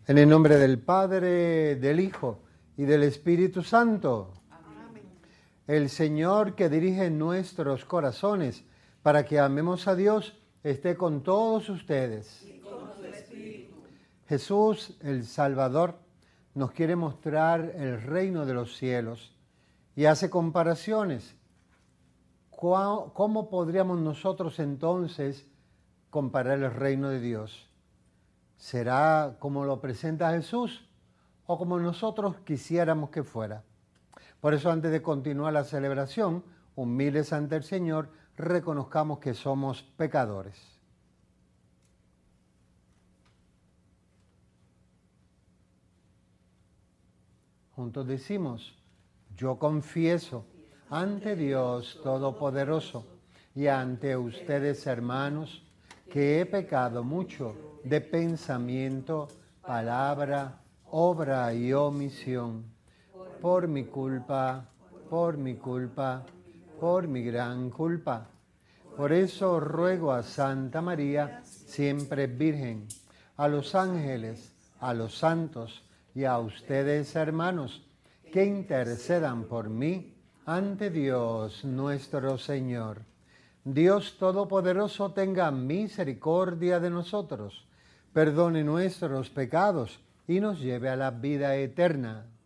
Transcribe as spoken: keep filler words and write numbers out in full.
En el nombre del Padre, del Hijo y del Espíritu Santo. Amén. El Señor que dirige nuestros corazones para que amemos a Dios esté con todos ustedes. Y con tu espíritu. Jesús, el Salvador, nos quiere mostrar el reino de los cielos y hace comparaciones. ¿Cómo podríamos nosotros entonces comparar el reino de Dios? ¿Será como lo presenta Jesús o como nosotros quisiéramos que fuera? Por eso, antes de continuar la celebración, humildes ante el Señor, reconozcamos que somos pecadores. Juntos decimos: yo confieso ante Dios Todopoderoso y ante ustedes, hermanos, que he pecado mucho de pensamiento, palabra, obra y omisión, por mi culpa, por mi culpa, por mi gran culpa. Por eso ruego a Santa María, siempre Virgen, a los ángeles, a los santos y a ustedes, hermanos, que intercedan por mí ante Dios nuestro Señor. Dios Todopoderoso tenga misericordia de nosotros, perdone nuestros pecados y nos lleve a la vida eterna.